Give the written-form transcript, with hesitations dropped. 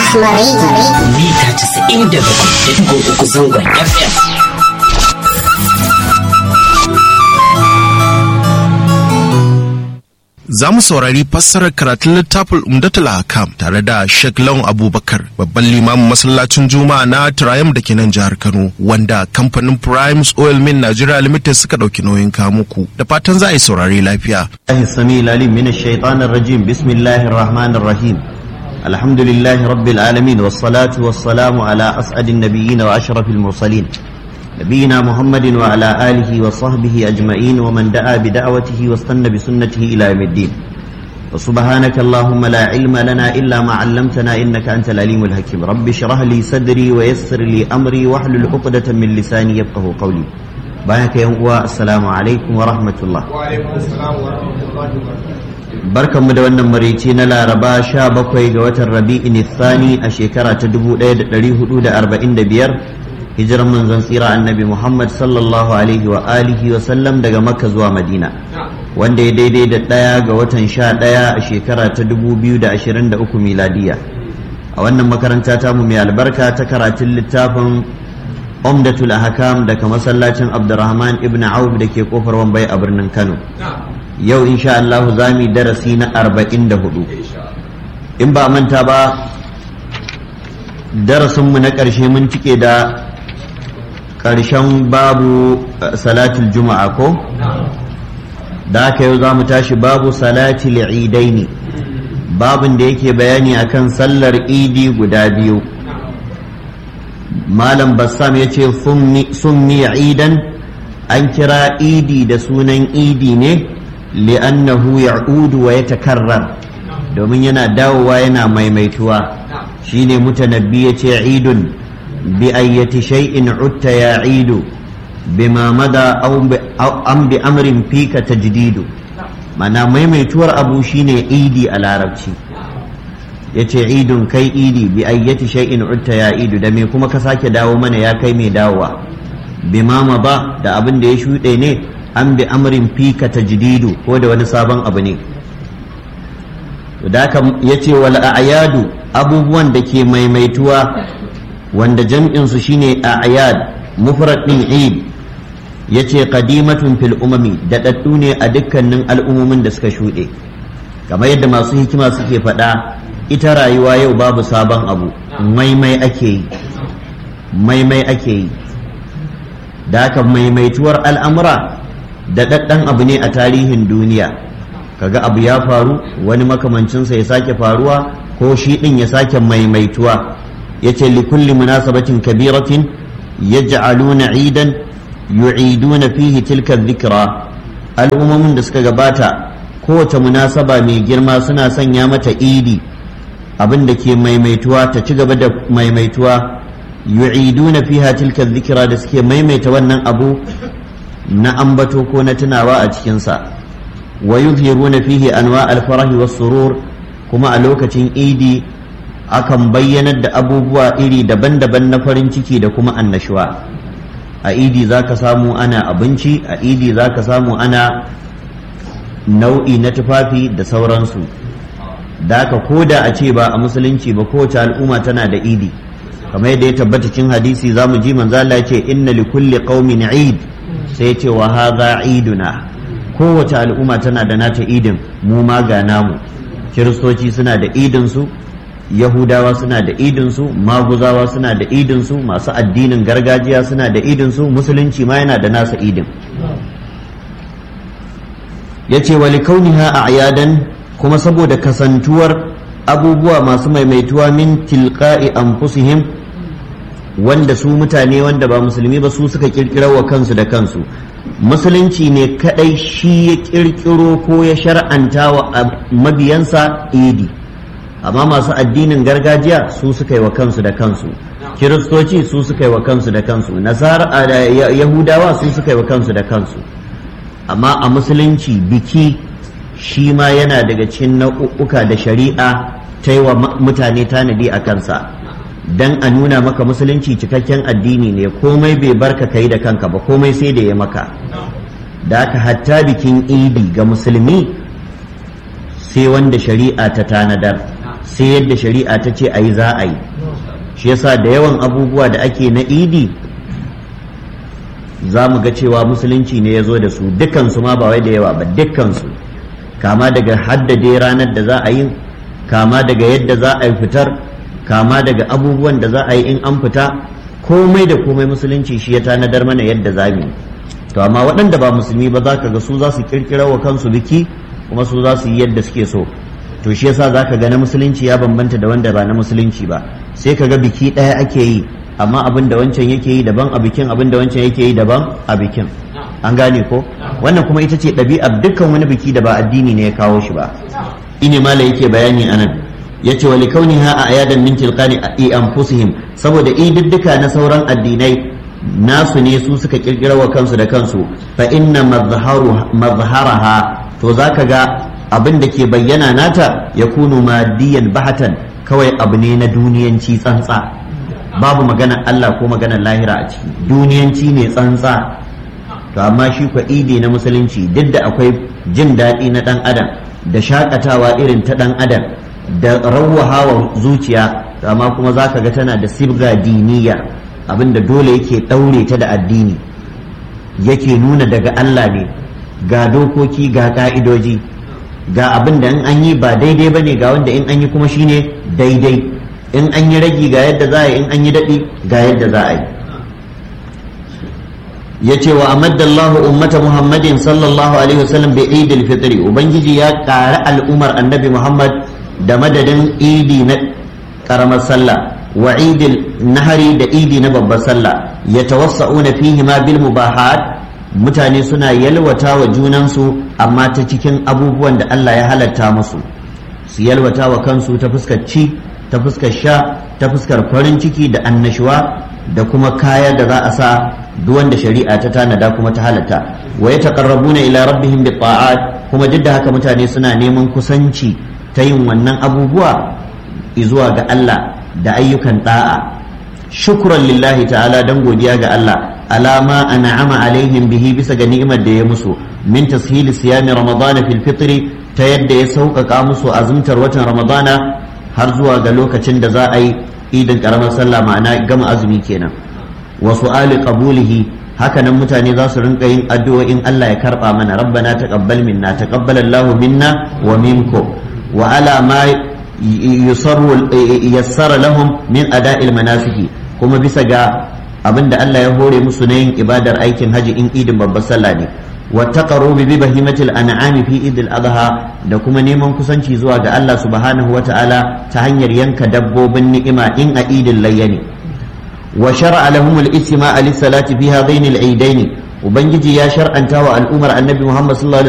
Mita 97.3 zangon FM. Za mu saurari fassarar karatun littafin Umdatul Ahkam tare da Sheikh Lawan Abubakar, babban limamin masallacin Juma'a na Triumph da ke nan jihar Kano, wanda kamfanin Primes Oil Mill Nigeria Limited suka ɗauki nauyin kawo muku. Da fatan za a yi saurari lafiya. Sami lalim min ash-shaytanir rajim. Bismillahir rahmanir rahim. Alhamdulillahi rabbil alamin was-salatu was-salamu ala as'adin nabiyyin wa ashrafil mursalin. نبينا محمد وعلى آله وصحبه أجمعين ومن دعا بدعوته واستنى بسنته إلى يوم الدين وسبحانك اللهم لا علم لنا إلا ما علمتنا إنك أنت العليم الحكيم رب اشرح لي صدري ويسر لي أمري واحلل عقدة من لساني يفقهوا قولي بارك يا السلام عليكم ورحمة الله. وعليكم السلام ورحمة الله وبركاته. barkan mu da wannan marici na Laraba 17 ga watan Rabi'in Thani a shekara ta 1445 hijiran manzon tsira annabi Muhammad sallallahu alaihi wa alihi wa sallam daga Makka zuwa Madina, wanda ya daidai da 1 ga watan 11 a shekara ta 2023 miladiya. A wannan makaranta ta mu mai albarka ta karatun littafin Umdatul Ahkam daga masallacin Abdurrahman ibn Auf da ke kofar Wambai a birnin Kano. Yau insha Allah za mu darasi na 44. In ba manta ba, darasinmu na ƙarshe mun cike da ƙarshen babu salatul juma'a ko? Da haka yau za mu tashi babu salatul idaini, babin da yake bayani akan sallar idi guda biyu. Malam Bassam ya ce summi idan, an kira idi da sunan idi ne li'annahu ya'udu wa yatakarrar, domin yana dawowa yana maimaituwa. shine mutanabbi yace idun bi ayyati shay'in utta ya idu bima mada aw bi amrin fika tajdidu, mana maimaituwar abu shine idi a larabci. yace idun kai idi bi ayyati shay'in utta ya idu, da me kuma ka sake dawo mana ya kai mai dawowa. bima mada da abin da ya shuɗe ne, an bi amrin fika tajdidu ko da wani sabon abu ne. da haka yace wal a'yadu, abubuwan da ke maimaituwa wanda jam'insu shine a'yad, mufrad din eid, yace qadimatun fil umami, daɗaɗɗu ne a dukkanin al'ummomin da suka shuɗe. kamar yadda masu hikima suke faɗa, ita rayuwa yau babu sabon abu, maimai ake yi. da haka maimaituwar al'amura daɗaɗɗen abu ne a tarihin duniya. kaga abu ya faru, wani makamancinsa ya sake faruwa, ko shi ɗin ya sake maimaituwa. yace li kulli munasabatin kabiratin yaj'aluna idan yu'iduna fihi tilka dhikra, al'ummomin da suka gabata kowace munasaba mai girma suna sanya mata idi, abin da ke maimaituwa ta ci gaba da maimaituwa. yu'iduna fiha tilka dhikra, da suke maimaita wannan abu na ambato ko na tunawa a cikinsa. wa yuzhiruna fihi anwa al-farahi was-surur, kuma a lokacin idi akan bayyanar da abubuwa iri daban-daban na farin ciki da kuma annashuwa. a idi zaka samu ana abinci, a idi zaka samu ana nau'i na tufafi da sauransu. da ka koda a ce ba a musulunci ba, kowace al'umma tana da idi. kamar yadda ya tabbata cikin hadisi zamu ji manzo Allah ya ce inna li kulli qaumin eid, sai ya ce wa hadha iduna. kowace al'umma tana da nata idin, mu ma ga namu. kiristoci suna da idinsu, yahudawa suna da idinsu, maguzawa suna da idinsu, masu addinin gargajiya suna da idinsu, musulunci ma yana da nasa idin. yace wa likauniha a'yadan, kuma saboda kasantuwar abubuwa masu maimaituwa min tilqa'i anfusihim, wanda su mutane wanda ba musulmi ba su suka kirkirar wa kansu da kansu. musulunci ne kadai shi ya kirkiro ko ya shar'anta wa mabiyansa idi, amma masu addinin gargajiya su suka yi wa kansu da kansu, kiristoci su suka yi wa kansu da kansu, nasara yahudawa su suka yi wa kansu da kansu. amma a musulunci biki shi ma yana daga cikin nau'uka da shari'a ta yi wa mutane tanadi a kansa, dan a nuna maka musulunci cikakken addini ne, komai bai barka kai da kanka ba, komai sai da ya maka. da haka hatta bikin idi ga musulmi sai wanda shari'a ta tanadar. sai yadda shari'a ta ce ayi za a yi. Shi yasa da yawan abubuwa da ake na idi za mu ga cewa musulunci ne ya zo da su dukkansu ma ba wai da yawa ba dukkansu, kama daga haddade ranar da za a yi, kama daga yadda za a yi fitar, kama daga abubuwan da za a yi in an fita, komai da komai musulunci shi ya tanadar mana yadda za mu yi. To amma waɗanda ba musulmi ba za ka ga su za su kirkira wa kansu biki kuma su za su yi yadda suke so. To shi yasa za ka ga na musulunci ya bambanta da wanda ba na musulunci ba. Sai ka ga biki ɗaya ake yi amma abin da wancan yake yi daban a bikin, abin da wancan yake yi daban a bikin. An gane ko? Wannan kuma ita ce ɗabi'ar dukkan wani biki da ba addini ne ya kawo shi ba. Ine mala yake bayani anan. Yace wa likauniha a ayadan min tilqani anfusihim, saboda ididdika na sauran addinai nasu ne su suka kirkira wa kansu da kansu. Fa inna mazharaha, to zaka ga abin da ke bayyana nata yakunu madiyan bahatan, kawai abu ne na duniyanci tsantsa, babu maganar Allah ko maganar lahira a ciki, duniyanci ne tsantsa. To amma shi kwa idi na musulunci duk da akwai jin daɗi na ɗan adam da shakatawa irin ta ɗan adam da rawwahawa zuciya, amma kuma za ka ga tana da sibga diniya, abinda dole yake ɗaure ta da addini, yake nuna daga Allah ne, ga dokoki ga ƙa'idoji, ga abin da in an yi ba daidai ba ne, ga wanda in an yi kuma shine daidai, in an yi ragi ga yadda za a yi, in an yi daɗi ga yadda za a yi. Ya ce wa amaddallahu ummata muhammadin sallallahu alaihi wasallam bi idil fitri, ubangiji ya ƙara al'umar annabi muhammad da madadin idi na karamar sallah wa idil nahari da idi na babbar sallah, ya tawassa'una fihi ma bil mubahat, mutane suna yalwata wa junansu amma ta cikin abubuwan da Allah ya halatta musu, su yalwata wa kansu ta fuskar ci, ta fuskar sha, ta fuskar farin ciki da annashuwa da kuma kaya da za a sa duk wanda shari'a ta tanada kuma ta halatta. Wa yataqarrabuna ila rabbihim bi ta'at, kuma duk da haka mutane suna neman kusanci ta yin wannan abubuwa zuwa ga Allah da ayyukan da'a, shukran lillahi ta'ala, dan godiya ga Allah, alama an'ama alaihim bihi, bisa ga ni'imar da ya musu, min tashili siyami ramadana fil fitri, ta yadda ya sauƙaƙa musu azumtar watan ramadana har zuwa ga lokacin da za a yi idin karamar sallah, ma'ana gama azumi kenan. wa su'ali qabulihi, hakanan mutane za su rinka yin addu'o'in Allah ya karba mana, rabbana taqabbal minna, taqabbal Allahu minna wa minkum, wa ala ma yassara lahum min ada'il manasiki, kuma bisa ga abinda Allah ya hore musu na yin ibadar aikin haji in idin babbar sallah ne. wa taqarrubi bi bahimatil an'ami fi idil adha, da kuma neman kusanci zuwa ga Allah subhanahu wa ta'ala ta hanyar yanka dabbobin ni'ima in a idin layyani. wa shar'a lahum al-istima' lis-salati fi hadaini al-eidaini, ubangiji ya shar'anta wa al'ummar annabi Muhammad sallallahu